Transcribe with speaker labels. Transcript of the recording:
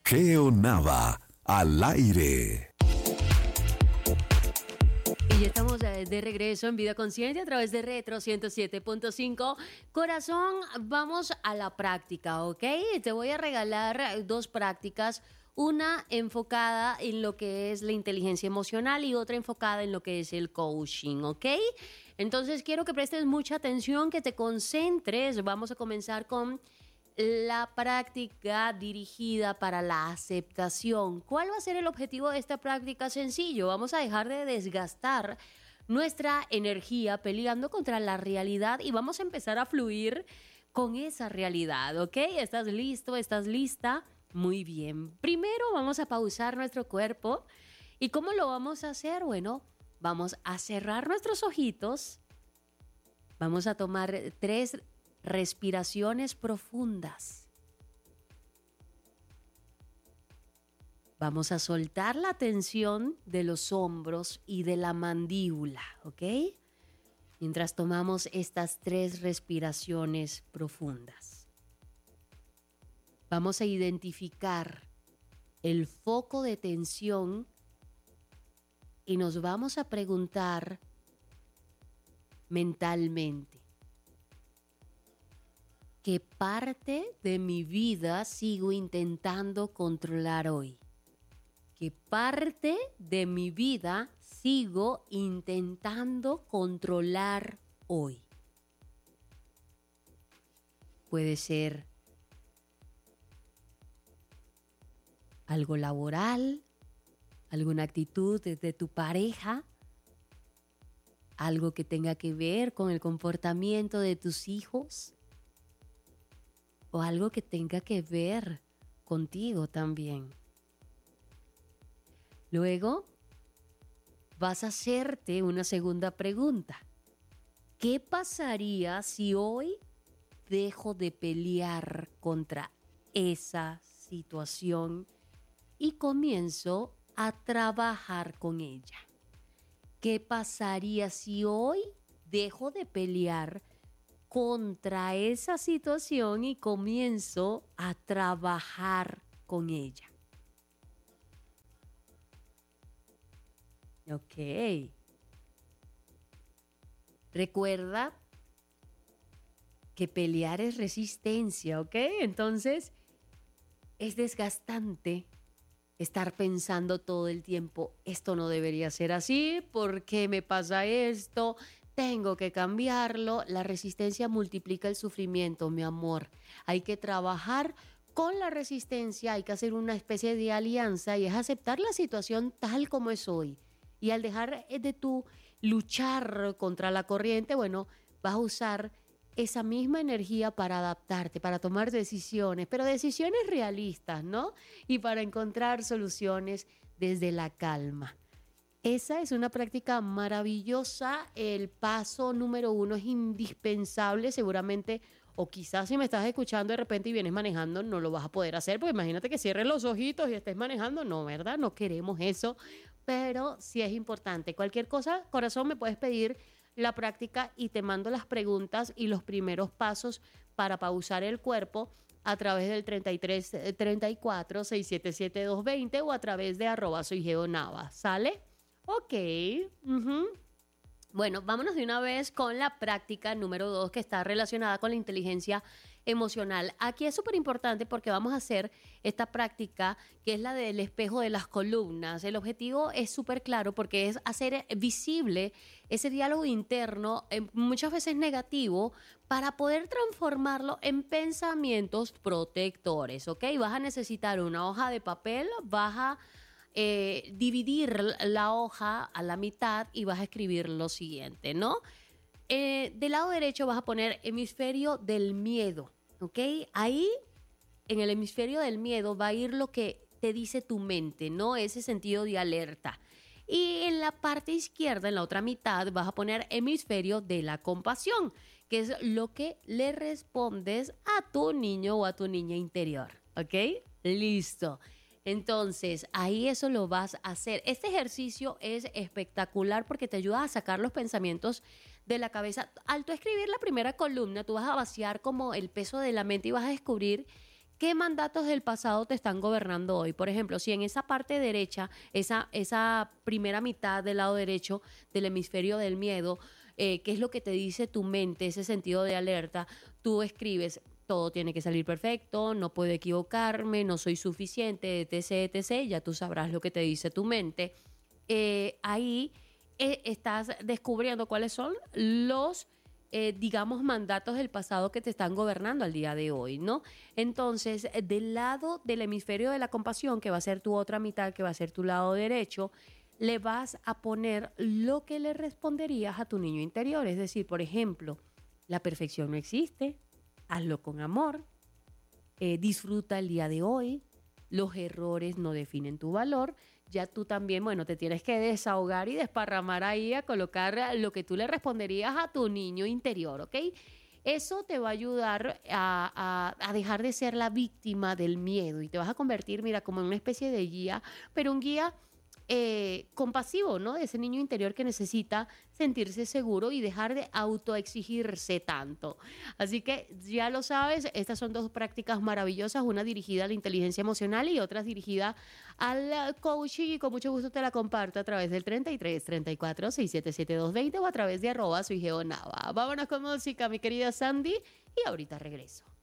Speaker 1: GeoNava al aire.
Speaker 2: Y ya estamos de regreso en Vida Consciente a través de Retro 107.5. Corazón, vamos a la práctica, ¿ok? Te voy a regalar dos prácticas. Una enfocada en lo que es la inteligencia emocional y otra enfocada en lo que es el coaching, ¿ok? Entonces quiero que prestes mucha atención, que te concentres. Vamos a comenzar con la práctica dirigida para la aceptación. ¿Cuál va a ser el objetivo de esta práctica? Sencillo, vamos a dejar de desgastar nuestra energía peleando contra la realidad y vamos a empezar a fluir con esa realidad, ¿ok? ¿Estás listo? ¿Estás lista? Muy bien. Primero vamos a pausar nuestro cuerpo. ¿Y cómo lo vamos a hacer? Bueno, vamos a cerrar nuestros ojitos. Vamos a tomar 3 respiraciones profundas. Vamos a soltar la tensión de los hombros y de la mandíbula, ¿ok? Mientras tomamos estas 3 respiraciones profundas. Vamos a identificar el foco de tensión y nos vamos a preguntar mentalmente: ¿qué parte de mi vida sigo intentando controlar hoy? ¿Qué parte de mi vida sigo intentando controlar hoy? Puede ser algo laboral, alguna actitud de tu pareja, algo que tenga que ver con el comportamiento de tus hijos, o algo que tenga que ver contigo también. Luego vas a hacerte una segunda pregunta. ¿Qué pasaría si hoy dejo de pelear contra esa situación y comienzo a trabajar con ella? ¿Qué pasaría si hoy dejo de pelear contra esa situación y comienzo a trabajar con ella? Ok. Recuerda que pelear es resistencia, ¿ok? Entonces es desgastante estar pensando todo el tiempo: esto no debería ser así, ¿por qué me pasa esto? Tengo que cambiarlo. La resistencia multiplica el sufrimiento, mi amor. Hay que trabajar con la resistencia, hay que hacer una especie de alianza y es aceptar la situación tal como es hoy. Y al dejar de tú luchar contra la corriente, bueno, vas a usar esa misma energía para adaptarte, para tomar decisiones, pero decisiones realistas, ¿no? Y para encontrar soluciones desde la calma. Esa es una práctica maravillosa. El paso número 1 es indispensable. Seguramente, o quizás si me estás escuchando de repente y vienes manejando, no lo vas a poder hacer, porque imagínate que cierres los ojitos y estés manejando. No, ¿verdad? No queremos eso, pero sí es importante. Cualquier cosa, corazón, me puedes pedir la práctica y te mando las preguntas y los primeros pasos para pausar el cuerpo a través del 33 34 677 220 o a través de @soygeonava. ¿Sale? Ok. Bueno, vámonos de una vez con la práctica número 2, que está relacionada con la inteligencia emocional. Aquí es súper importante porque vamos a hacer esta práctica que es la del espejo de las columnas. El objetivo es súper claro porque es hacer visible ese diálogo interno, muchas veces negativo, para poder transformarlo en pensamientos protectores, ¿ok? Vas a necesitar una hoja de papel, vas a dividir la hoja a la mitad y vas a escribir lo siguiente, ¿no? Del lado derecho vas a poner hemisferio del miedo, ¿ok? Ahí, en el hemisferio del miedo, va a ir lo que te dice tu mente, ¿no? Ese sentido de alerta. Y en la parte izquierda, en la otra mitad, vas a poner hemisferio de la compasión, que es lo que le respondes a tu niño o a tu niña interior, ¿ok? Listo. Entonces, ahí eso lo vas a hacer. Este ejercicio es espectacular porque te ayuda a sacar los pensamientos de la cabeza. Al tú escribir la primera columna, tú vas a vaciar como el peso de la mente y vas a descubrir ¿Qué mandatos del pasado te están gobernando hoy? Por ejemplo, si en esa parte derecha, esa primera mitad del lado derecho del hemisferio del miedo, ¿qué es lo que te dice tu mente, ese sentido de alerta? Tú escribes, todo tiene que salir perfecto, no puedo equivocarme, no soy suficiente, etc., etc., ya tú sabrás lo que te dice tu mente. Ahí estás descubriendo cuáles son los digamos, mandatos del pasado que te están gobernando al día de hoy, ¿no? Entonces, del lado del hemisferio de la compasión, que va a ser tu otra mitad, que va a ser tu lado derecho, le vas a poner lo que le responderías a tu niño interior. Es decir, por ejemplo, la perfección no existe, hazlo con amor, disfruta el día de hoy, los errores no definen tu valor. Ya tú también, bueno, te tienes que desahogar y desparramar ahí a colocar lo que tú le responderías a tu niño interior, ¿ok? Eso te va a ayudar a dejar de ser la víctima del miedo y te vas a convertir, mira, como en una especie de guía, pero un guía compasivo, ¿no? De ese niño interior que necesita sentirse seguro y dejar de autoexigirse tanto. Así que ya lo sabes, estas son dos prácticas maravillosas, una dirigida a la inteligencia emocional y otra dirigida al coaching, y con mucho gusto te la comparto a través del 33 34 677 220 o a través de @soygeonava. Vámonos con música, mi querida Sandy, y ahorita regreso.